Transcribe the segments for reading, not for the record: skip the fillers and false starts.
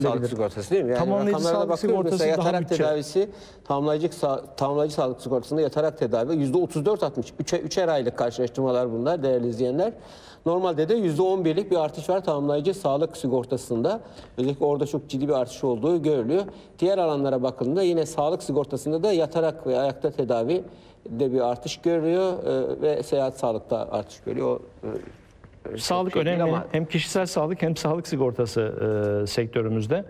Sağlık sigortası değil mi? Yani Tamamlayıcı rakamlara sağlık bakıyorum. sigortası Mesela daha yatarak bütçe. tedavisi, tamamlayıcı sağlık sigortasında yatarak tedavi %34 artmış. Üçer aylık karşılaştırmalar bunlar değerli izleyenler. Normalde de %11'lik bir artış var tamamlayıcı sağlık sigortasında. Özellikle orada çok ciddi bir artış olduğu görülüyor. Diğer alanlara bakıldığında yine sağlık sigortasında da yatarak ve ayakta tedavi de bir artış görülüyor ve seyahat sağlıkta artış görüyor. Sağlık şey değil önemli. ama- Hem kişisel sağlık hem sağlık sigortası sektörümüzde.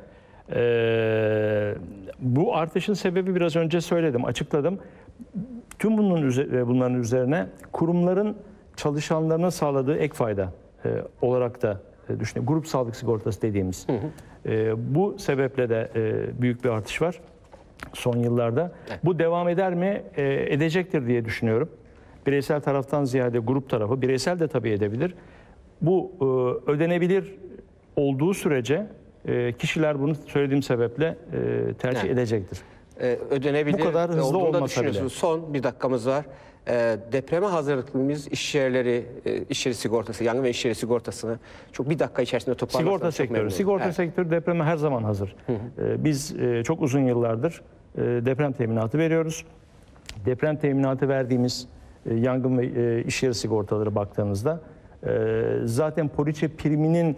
Bu artışın sebebi biraz önce söyledim, açıkladım. Tüm bunların üzerine kurumların çalışanlarına sağladığı ek fayda olarak da düşünüyorum. Grup sağlık sigortası dediğimiz. Bu sebeple de büyük bir artış var son yıllarda. Bu devam eder mi? Edecektir diye düşünüyorum. Bireysel taraftan ziyade grup tarafı, bireysel de tabii edebilir. Bu ödenebilir olduğu sürece kişiler bunu söylediğim sebeple tercih edecektir. Ödenebilir Bu kadar hızlı olduğunu da olmasa bile. düşünüyorsunuz. Son bir dakikamız var. Depreme hazırlıklımız iş yeri sigortası, yangın ve iş yeri sigortasını çok bir dakika içerisinde toparlarsanız Sigorta çok sektörü. memnunum. Sigorta Evet. sektörü depreme her zaman hazır. Biz çok uzun yıllardır deprem teminatı veriyoruz. Deprem teminatı verdiğimiz yangın ve iş yeri sigortaları baktığımızda zaten poliçe priminin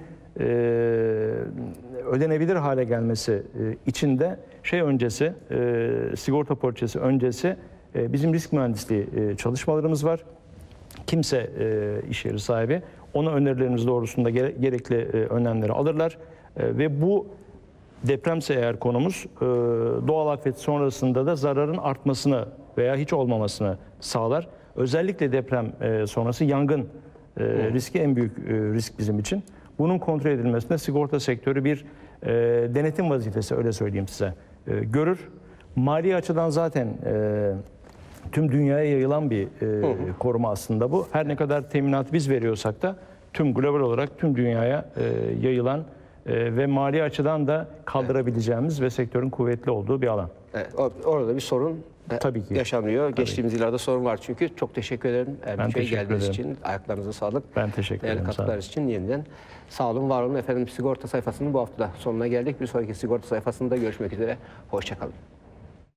ödenebilir hale gelmesi için de öncesi, sigorta poliçesi öncesi bizim risk mühendisliği çalışmalarımız var. Kimse iş yeri sahibi ona önerilerimiz doğrusunda gerekli önlemleri alırlar ve bu depremse eğer konumuz doğal afet sonrasında da zararın artmasını veya hiç olmamasını sağlar. Özellikle deprem sonrası yangın riski en büyük risk bizim için. Bunun kontrol edilmesinde sigorta sektörü bir denetim vazifesi, öyle söyleyeyim size, görür. Mali açıdan zaten tüm dünyaya yayılan bir koruma aslında bu. Her ne kadar teminatı biz veriyorsak da tüm global olarak tüm dünyaya yayılan ve mali açıdan da kaldırabileceğimiz ve sektörün kuvvetli olduğu bir alan. Evet, orada bir sorun Tabii ki. yaşanıyor. Geçtiğimiz yıllarda sorun var çünkü. Çok teşekkür ederim. Ben teşekkür geldiğiniz ederim. için. Ayaklarınıza sağlık. Ben teşekkür Değerli ederim. Sağ olun. katkılarınız için yeniden sağ olun, var olun. Efendim sigorta sayfasının bu hafta sonuna geldik. Bir sonraki sigorta sayfasında görüşmek üzere. Hoşça kalın.